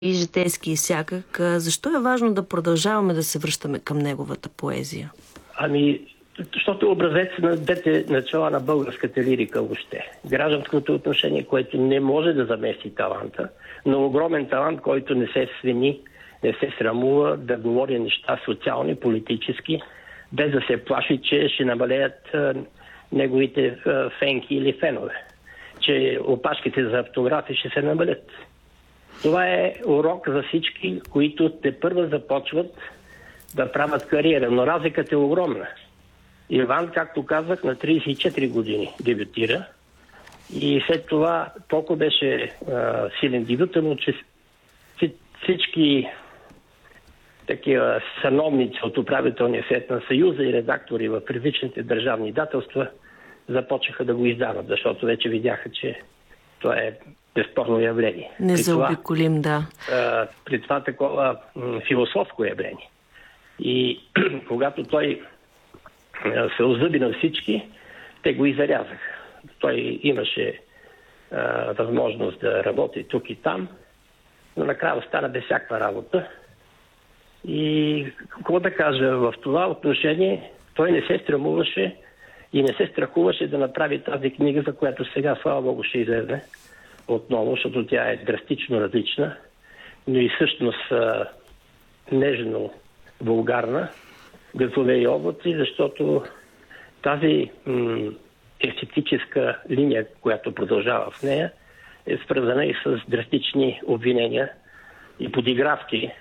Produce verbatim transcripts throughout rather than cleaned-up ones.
и житейски и всякак. Защо е важно да продължаваме да се връщаме към неговата поезия? Ами, защото е образец на двете начала на българската лирика въобще. Гражданското отношение, което не може да замести таланта, но огромен талант, който не се свини, не се срамува да говори неща социални, политически, без да се плаши, че ще намалеят а, неговите а, фенки или фенове. Че опашките за автографи ще се намалят. Това е урок за всички, които те първо започват да правят кариера, но разликата е огромна. Иван, както казах, на тридесет и четири години дебютира и след това толкова беше а, силен дебютът му, че всички такива сановници от управителния съвет на Съюза и редактори в различните държавни издателства започнаха да го издават, защото вече видяха, че това е безспорно явление. Незаобиколим, да. А, при това такова м, философско явление. И когато той а, се озъби на всички, те го и зарязаха. Той имаше а, възможност да работи тук и там, но накрая остана без всякаква работа. И какво да кажа, в това отношение той не се стремуваше и не се страхуваше да направи тази книга, за която сега, слава Богу, ще излезе отново, защото тя е драстично различна, но и всъщност а, нежно вулгарна, гъцове и облаци, защото тази м- естетическа линия, която продължава в нея, е свързана и с драстични обвинения и подигравки,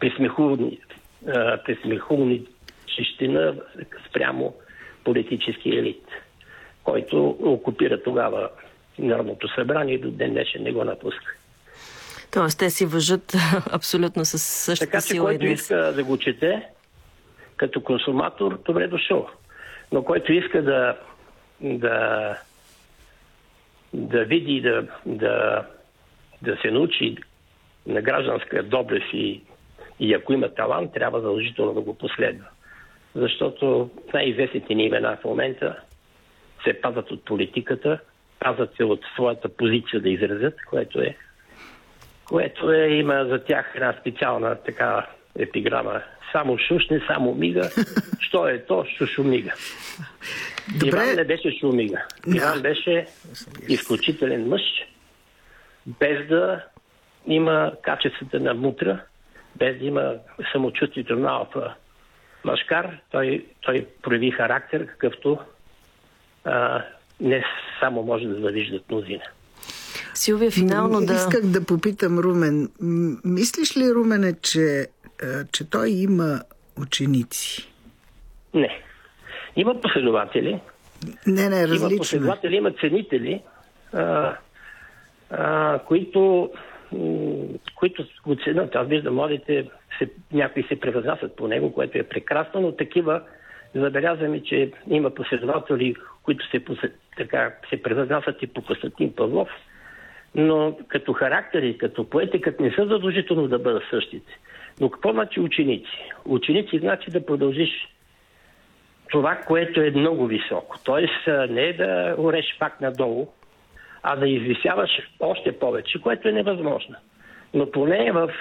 присмехулничещина спрямо политически елит, който окупира тогава Народното събрание и до ден днешен не го напуска. Тоест, те си въжат абсолютно със същата сила. Така че, който иска да го чете, като консуматор, добре дошъл. Но който иска да да, да види, да, да, да се научи на гражданска доблест и, и ако има талант, трябва задължително да го последва. Защото най-известните ни имена в момента се пазят от политиката, пазят се от своята позиция да изразят, което е, което е, има за тях една специална така епиграма. Само шушне, само мига. Що е то? Шушумига. Добре. Иван не беше шумига. Да. Иван беше изключителен мъж, без да има качествата на мутра, без да има самочувствието на алфа мъжкар. Той, той прояви характер, какъвто а, не само може да завиждат мнозина. Силвия, финално да... Исках да попитам Румен. Мислиш ли, Румене, че, че той има ученици? Не. Има последователи. Не, не, различно. Има последователи, има ценители, а, а, които, които го ценят. Аз виждам, младите, се, някои се превъзнасят по него, което е прекрасно, но такива забелязваме, че има последователи, които се, така, се превъзнасят и по Константин Павлов, но като характери, като поетикът не са задължително да бъдат същите. Но какво значи ученици? Ученици значи да продължиш това, което е много високо. Тоест не е да ореш пак надолу, а да извисяваш още повече, което е невъзможно. Но поне в,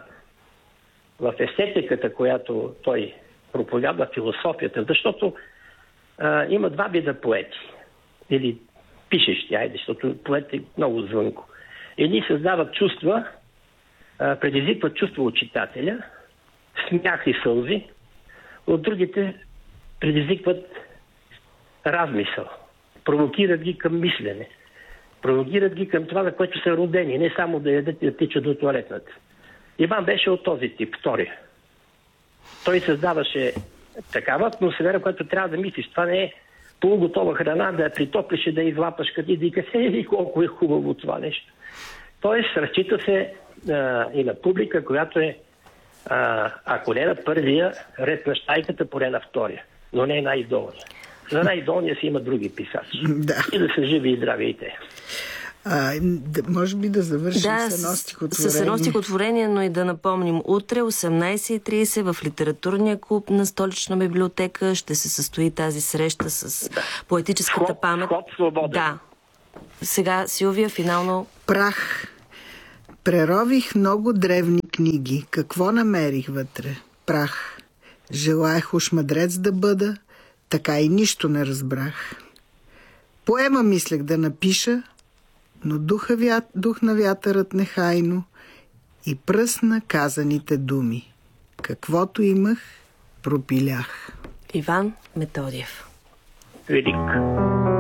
в естетиката, която той проповядва, философията, защото а, има два вида поети. Или пишещи, айде, защото поет е много звънко. Едни създават чувства, а, предизвикват чувства от читателя, смях и сълзи, от другите предизвикват размисъл, провокират ги към мислене, провокират ги към това, за което са родени, не само да ядат и да тичат до тоалетната. Иван беше от този тип, втори. Той създаваше такава атмосфера, която трябва да мислиш. Това не е полуготова храна, да я притоплиш и да я излапаш къде и да викаш, е, колко е хубаво това нещо. Тоест, разчита се а, и на публика, която е, а, ако не на първия ред на щайката, поне на втория. Но не е най-долния. За най-долния си има други писачи. Да. И да са живи и здрави и те. А, да, може би да завършим да, с едно стихотворение. С едно стихотворение, но и да напомним. Утре, осемнайсет и трийсет, в литературния клуб на Столична библиотека ще се състои тази среща с да. поетическата Вход, памет. Вход свободен. Да. Сега, Силвия, финално... Прах. Прерових много древни книги. Какво намерих вътре? Прах. Желаех уж мъдрец да бъда, така и нищо не разбрах. Поема мислех да напиша, но духа вят... дух на вятърът нехайно и пръсна казаните думи. Каквото имах, пропилях. Иван Методиев. Велик.